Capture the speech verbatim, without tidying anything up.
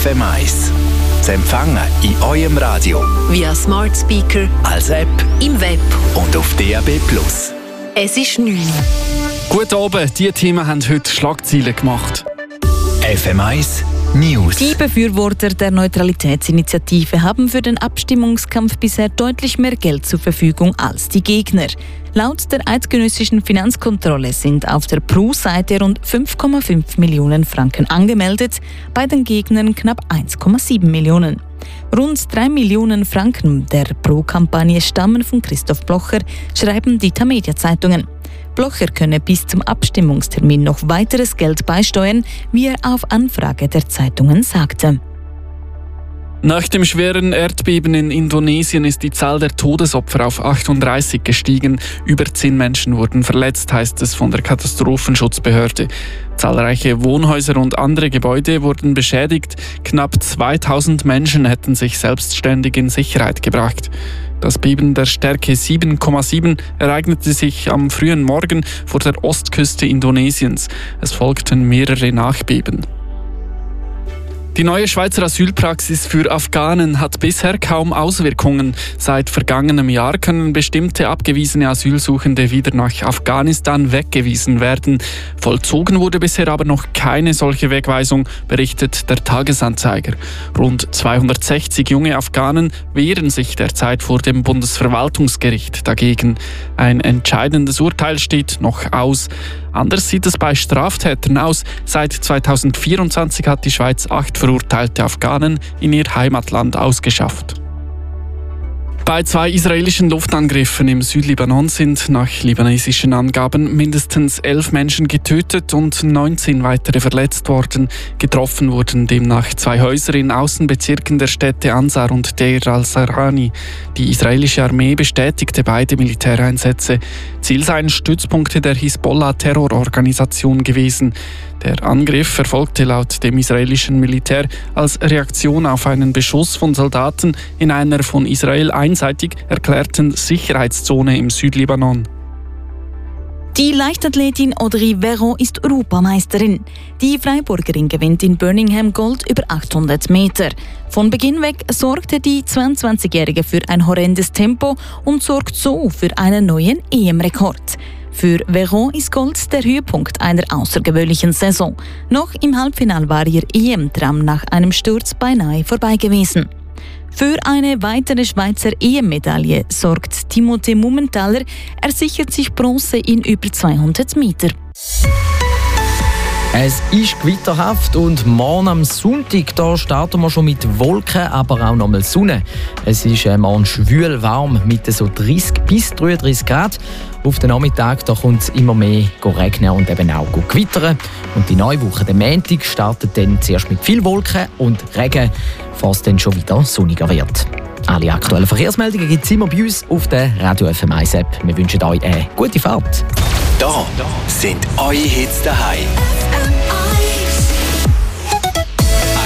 M eins. Zu empfangen in eurem Radio, via Smart Speaker, als App, im Web und auf D A B plus. Es ist neun. Guten Abend, diese Themen haben heute Schlagzeilen gemacht. F M eins News. Die Befürworter der Neutralitätsinitiative haben für den Abstimmungskampf bisher deutlich mehr Geld zur Verfügung als die Gegner. Laut der eidgenössischen Finanzkontrolle sind auf der Pro-Seite rund fünf Komma fünf Millionen Franken angemeldet, bei den Gegnern knapp eins Komma sieben Millionen. Rund drei Millionen Franken der Pro-Kampagne stammen von Christoph Blocher, schreiben die Tamedia-Zeitungen. Blocher könne bis zum Abstimmungstermin noch weiteres Geld beisteuern, wie er auf Anfrage der Zeitungen sagte. Nach dem schweren Erdbeben in Indonesien ist die Zahl der Todesopfer auf achtunddreißig gestiegen. Über zehn Menschen wurden verletzt, heißt es von der Katastrophenschutzbehörde. Zahlreiche Wohnhäuser und andere Gebäude wurden beschädigt. Knapp zweitausend Menschen hätten sich selbstständig in Sicherheit gebracht. Das Beben der Stärke sieben Komma sieben ereignete sich am frühen Morgen vor der Ostküste Indonesiens. Es folgten mehrere Nachbeben. Die neue Schweizer Asylpraxis für Afghanen hat bisher kaum Auswirkungen. Seit vergangenem Jahr können bestimmte abgewiesene Asylsuchende wieder nach Afghanistan weggewiesen werden. Vollzogen wurde bisher aber noch keine solche Wegweisung, berichtet der Tagesanzeiger. Rund zweihundertsechzig junge Afghanen wehren sich derzeit vor dem Bundesverwaltungsgericht dagegen. Ein entscheidendes Urteil steht noch aus. Anders sieht es bei Straftätern aus. Seit zweitausendvierundzwanzig hat die Schweiz acht verurteilte Afghanen in ihr Heimatland ausgeschafft. Bei zwei israelischen Luftangriffen im Südlibanon sind nach libanesischen Angaben mindestens elf Menschen getötet und neunzehn weitere verletzt worden. Getroffen wurden demnach zwei Häuser in Außenbezirken der Städte Ansar und Deir al-Sarhani. Die israelische Armee bestätigte beide Militäreinsätze. Ziel seien Stützpunkte der Hisbollah-Terrororganisation gewesen. Der Angriff erfolgte laut dem israelischen Militär als Reaktion auf einen Beschuss von Soldaten in einer von Israel einseitig erklärten Sicherheitszone im Südlibanon. Die Leichtathletin Audrey Veron ist Europameisterin. Die Freiburgerin gewinnt in Birmingham Gold über achthundert Meter. Von Beginn weg sorgte die zweiundzwanzigjährige für ein horrendes Tempo und sorgt so für einen neuen E M-Rekord. Für Veron ist Gold der Höhepunkt einer außergewöhnlichen Saison. Noch im Halbfinale war ihr E M-Traum nach einem Sturz beinahe vorbei gewesen. Für eine weitere Schweizer E M-Medaille sorgt Timothée Mumenthaler. Er sichert sich Bronze in über zweihundert Meter. Es ist gewitterhaft und morgen am Sonntag da starten wir schon mit Wolken, aber auch noch mal Sonne. Es ist äh, morgen schwül warm mit so dreißig bis dreiunddreißig Grad. Auf den Nachmittag da kommt es immer mehr regnen und eben auch gewittern. Und die neue Woche, der Montag, startet dann zuerst mit viel Wolken und Regen, bevor es dann schon wieder sonniger wird. Alle aktuellen Verkehrsmeldungen gibt es immer bei uns auf der Radio F M eins App. Wir wünschen euch eine gute Fahrt. Da sind eure Hits daheim.